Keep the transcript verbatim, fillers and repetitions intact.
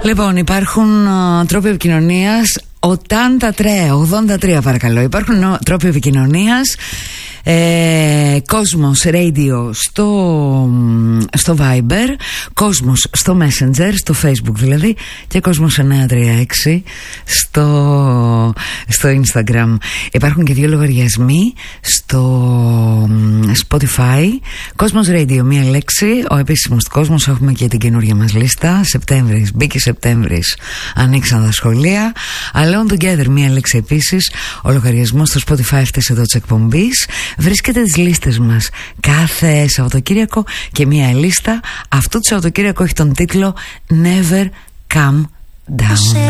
Λοιπόν, υπάρχουν uh, τρόποι επικοινωνίας. ογδόντα τρία, ογδόντα τρία παρακαλώ. Υπάρχουν uh, τρόποι επικοινωνίας. Ε, Κόσμος Radio στο, στο Viber, Κόσμος στο Messenger, στο Facebook δηλαδή, και Κόσμος εννιά τρία έξι στο, στο Instagram. Υπάρχουν και δύο λογαριασμοί στο Spotify. Κόσμος Radio, μία λέξη, ο επίσημος του Κόσμος. Έχουμε και την καινούργια μας λίστα. Σεπτέμβρης, μπήκε Σεπτέμβρης, ανοίξαν τα σχολεία. Alone Together, μία λέξη επίσης, ο λογαριασμός στο Spotify αυτής εδώ της εκπομπής. Βρίσκεται τις λίστες μας κάθε Σαββατοκύριακο, και μία λίστα αυτού του Σαββατοκύριακου έχει τον τίτλο Never Come Down.